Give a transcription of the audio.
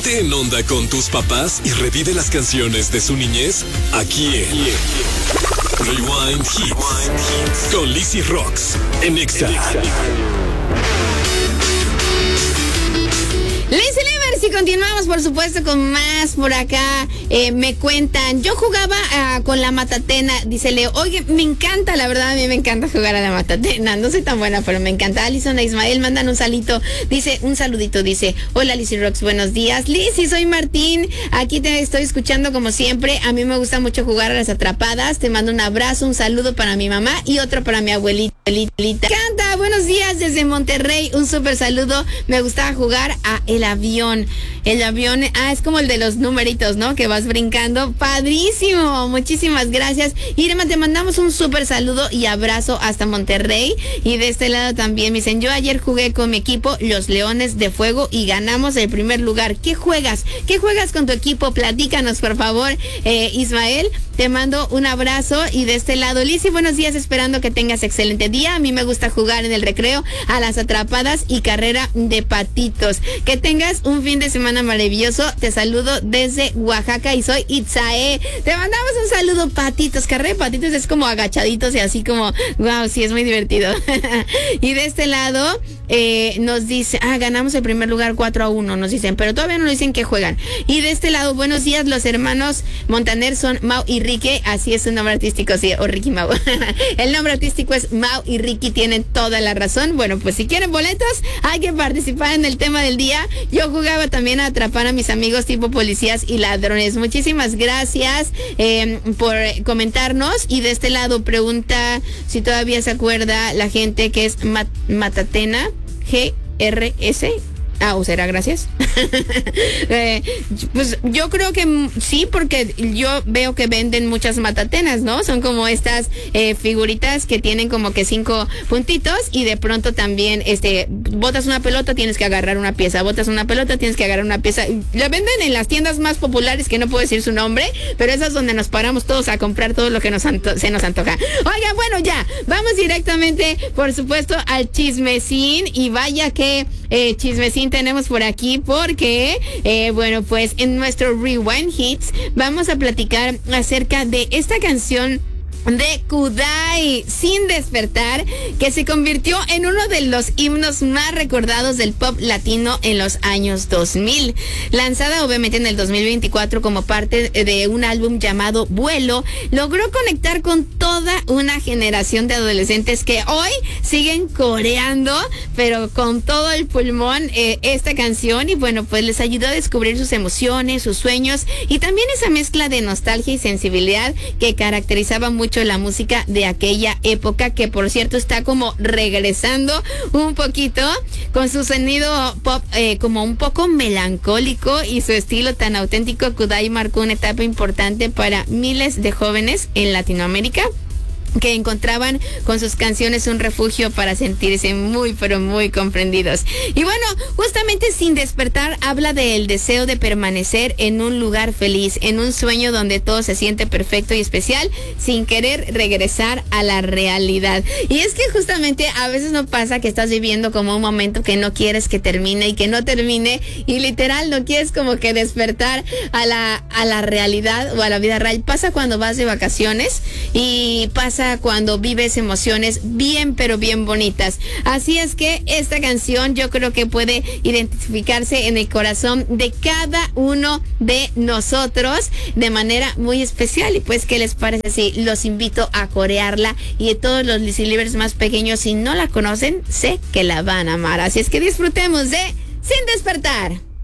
Ponte en onda con tus papás y revive las canciones de su niñez aquí en Rewind Hits con Lizzy Rocks en Exa. Lizzy Livers, y continuamos por supuesto con más por acá. Me cuentan, yo jugaba con la matatena, dice Leo. Oye, me encanta, la verdad a mí me encanta jugar a la matatena. No soy tan buena, pero me encanta. Alison e Ismael mandan un saludito, dice: hola Lizzy Rocks, buenos días. Lizzy, soy Martín, aquí te estoy escuchando como siempre. A mí me gusta mucho jugar a las atrapadas. Te mando un abrazo, un saludo para mi mamá y otro para mi abuelita. Canta, buenos días desde Monterrey, un súper saludo. Me gustaba jugar a el avión. El avión, es como el de los numeritos, ¿no? Que vas brincando. Padrísimo, muchísimas gracias. Irma, te mandamos un súper saludo y abrazo hasta Monterrey. Y de este lado también me dicen: yo ayer jugué con mi equipo, los Leones de Fuego, y ganamos el primer lugar. ¿Qué juegas? ¿Qué juegas con tu equipo? Platícanos, por favor. Ismael, te mando un abrazo. Y de este lado, Lizzy, buenos días, esperando que tengas excelente día. A mí me gusta jugar en el recreo a las atrapadas y carrera de patitos. Que tengas un fin de semana maravilloso. Te saludo desde Oaxaca y soy Itzae. Te mandamos un saludo, patitos. Carrera de patitos es como agachaditos y así como, wow, sí, es muy divertido. Y de este lado nos dice, ganamos el primer lugar 4-1, nos dicen, pero todavía no nos dicen que juegan. Y de este lado, buenos días, los hermanos Montaner son Mau y Ricky, así es su nombre artístico, sí, o Ricky Mau. El nombre artístico es Mau y Ricky, tienen toda la razón. Bueno, pues si quieren boletos, hay que participar en el tema del día. Yo jugaba también a atrapar a mis amigos tipo policías y ladrones. Muchísimas gracias por comentarnos. Y de este lado pregunta si todavía se acuerda la gente que es Matatena GRS. ¿O será gracias? Pues yo creo que sí, porque yo veo que venden muchas matatenas, ¿no? Son como estas figuritas que tienen como que 5 puntitos y de pronto también botas una pelota, tienes que agarrar una pieza, botas una pelota, tienes que agarrar una pieza. La venden en las tiendas más populares, que no puedo decir su nombre, pero esas es donde nos paramos todos a comprar todo lo que se nos antoja. Oiga, bueno, ya, vamos directamente, por supuesto, al chismecín. Y vaya que chismecín tenemos por aquí, porque bueno, pues en nuestro Rewind Hits vamos a platicar acerca de esta canción de Kudai, Sin Despertar, que se convirtió en uno de los himnos más recordados del pop latino en los años 2000. Lanzada obviamente en el 2024 como parte de un álbum llamado Vuelo, logró conectar con toda una generación de adolescentes que hoy siguen coreando, pero con todo el pulmón, esta canción. Y bueno, pues les ayudó a descubrir sus emociones, sus sueños y también esa mezcla de nostalgia y sensibilidad que caracterizaba mucho la música de aquella época, que por cierto está como regresando un poquito con su sonido pop como un poco melancólico y su estilo tan auténtico. Kudai marcó una etapa importante para miles de jóvenes en Latinoamérica, que encontraban con sus canciones un refugio para sentirse muy, pero muy comprendidos. Y bueno, justamente Sin Despertar habla del deseo de permanecer en un lugar feliz, en un sueño donde todo se siente perfecto y especial, sin querer regresar a la realidad. Y es que justamente a veces no pasa que estás viviendo como un momento que no quieres que termine y que no termine, y literal no quieres como que despertar a la realidad o a la vida real. Pasa cuando vas de vacaciones y pasa cuando vives emociones bien, pero bien bonitas. Así es que esta canción yo creo que puede identificarse en el corazón de cada uno de nosotros de manera muy especial. Y pues, ¿qué les parece si los invito a corearla? Y de todos los Lizzy Livers más pequeños, si no la conocen, sé que la van a amar. Así es que disfrutemos de Sin Despertar.